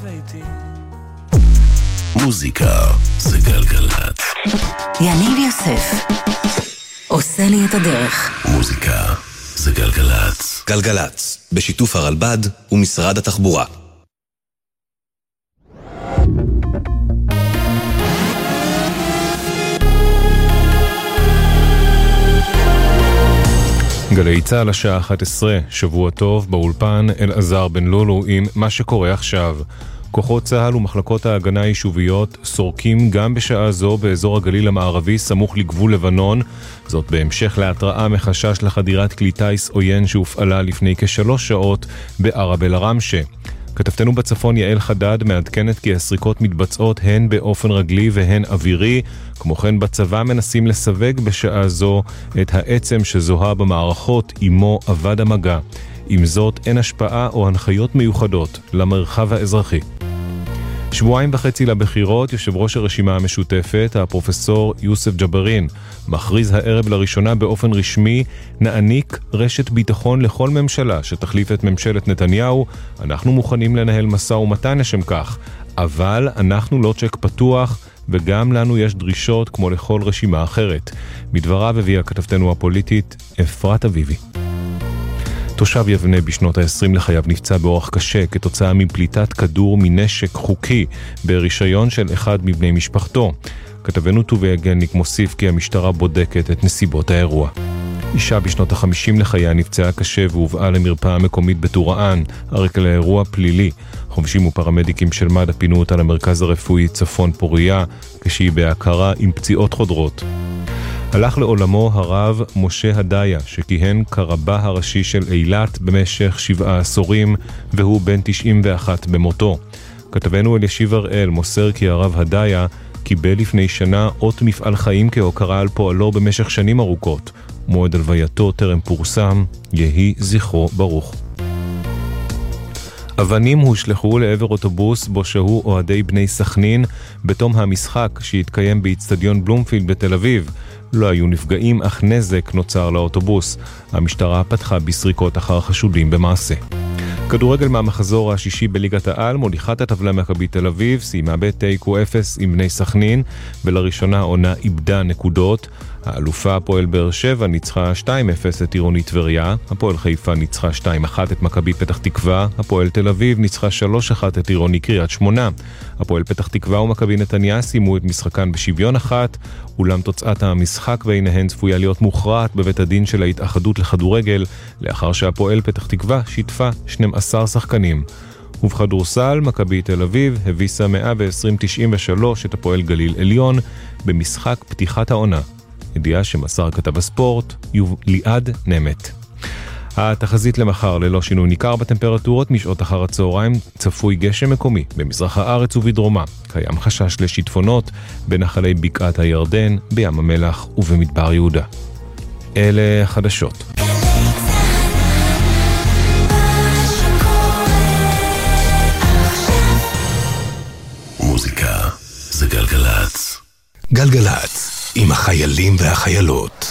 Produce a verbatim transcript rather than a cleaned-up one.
מוזיקה זה גלגלת. יניב יוסף עושה לי את הדרך. מוזיקה זה גלגלת. גלגלת, בשיתוף הרלב"ד ומשרד התחבורה. גלי צהל השעה אחת עשרה, שבוע טוב, באולפן אלעזר בן לולו עם מה שקורה עכשיו. כוחות צהל ומחלקות ההגנה היישוביות סורקים גם בשעה זו באזור הגליל המערבי סמוך לגבול לבנון, זאת בהמשך להתראה מחשש לחדירת כלי טיס עוין שהופעלה לפני כשלוש שעות בערב אל הרמשה. כתבתנו בצפון יעל חדד מעדכנת כי הסריקות מתבצעות הן באופן רגלי והן אווירי, כמו כן בצבא מנסים לסווג בשעה זו את העצם שזוהה במערכות עמו עבד המגע. עם זאת אין השפעה או הנחיות מיוחדות למרחב האזרחי. שבועיים וחצי לבחירות, יושב ראש הרשימה המשותפת, הפרופסור יוסף ג'בארין, מכריז הערב לראשונה באופן רשמי, נעניק רשת ביטחון לכל ממשלה שתחליף את ממשלת נתניהו, אנחנו מוכנים לנהל משא ומתן לשם כך, אבל אנחנו לא צ'ק פתוח, וגם לנו יש דרישות כמו לכל רשימה אחרת. מדבריו הביאה כתבתנו הפוליטית אפרת אביבי. תושב יבנה בשנות ה-עשרים לחייו נפצע באורח קשה כתוצאה מפליטת כדור מנשק חוקי ברישיון של אחד מבני משפחתו. כתבנו טובי הגניק מוסיף כי המשטרה בודקת את נסיבות האירוע. אישה בשנות ה-חמישים לחייה נפצעה קשה והובאה למרפאה מקומית בטורען, הרקע לאירוע פלילי. חובשים ופרמדיקים של מד"א פינו אותה למרכז הרפואי צפון פוריה כשהיא בהכרה עם פציעות חודרות. הלך לעולמו הרב משה הדיה, שכיהן כרבה הראשי של אילת במשך שבעה עשורים, והוא בן תשעים ואחת במותו. כתבנו אלישיב הראל מוסר כי הרב הדיה קיבל לפני שנה אות מפעל חיים כהוקרה על פועלו במשך שנים ארוכות. מועד הלווייתו טרם פורסם, יהי זכרו ברוך. אבנים הושלחו לעבר אוטובוס בו שהו אוהדי בני סכנין בתום המשחק שהתקיים באצטדיון בלומפילד בתל אביב. לא היו נפגעים אך נזק נוצר לאוטובוס. המשטרה פתחה בסריקות אחר חשודים במעשה. כדורגל מהמחזור השישי בליגת העל, מוליכת הטבלה מכבי תל אביב סיימה בתיקו אפס עם בני סכנין, ולראשונה עונה איבדה נקודות. האלופה הפועל באר שבע ניצחה שתיים אפס את עירוני טבריה, הפועל חיפה ניצחה שתיים אחת את מכבי פתח תקווה, הפועל תל אביב ניצחה שלוש אחת את עירוני קריית שמונה. הפועל פתח תקווה ומכבי נתניה סיימו את משחקן בשוויון אחת, אולם תוצאת המשחק ביניהן צפויה להיות מוכרעת בבית הדין של ההתאחדות לכדורגל, לאחר שהפועל פתח תקווה שיתפה שנים עשר שחקנים. ובכדורסל, מכבי תל אביב הביסה מאה ועשרים תשעים ושלוש את הפועל גליל עליון במשחק פתיחת העונה. ידיעה שמסר כתב הספורט ליעד נמת. התחזית למחר ללא שינוי ניכר בטמפרטורות, משעות אחר הצהריים צפוי גשם מקומי במזרח הארץ ובדרומה. קיים חשש לשיטפונות בנחלי בקעת הירדן, בים המלח ובמדבר יהודה. אלה חדשות. מוזיקה זה גלגלת. גלגלת, עם החיילים והחיילות.